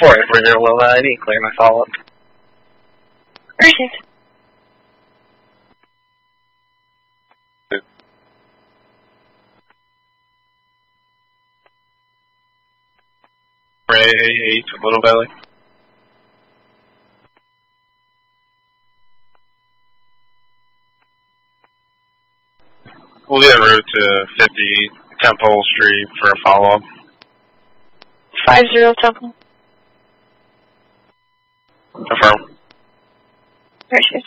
4840 Low ID, clear my follow-up. Received. Ray 88, Little Valley. We'll be en route to 50 Temple Street for a follow-up. 50 Temple. Confirm. Received.